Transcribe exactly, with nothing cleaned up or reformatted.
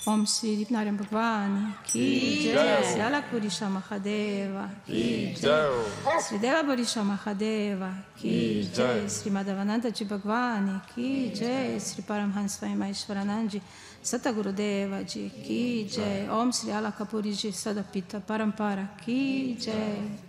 Om Sri Dipnaryan Bhagwan Ki Jai, Sri Alapurisha Mahadeva Ki Jai, Sri Deva Purisha Mahadeva Ki Jai, Sri Madhavananda Ji Bhagwan Ki Jai, Sri Paramhans Vaishwaranand Sataguru Deva Ji Ki Jai, Om Sri Alakapuri Ji Sadapita Parampara Ki Jai.